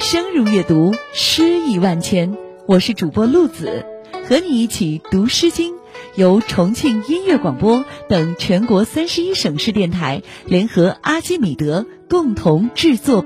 深入阅读，诗意万千。我是主播陆子，和你一起读《诗经》，由重庆音乐广播等全国31省市电台联合阿基米德共同制作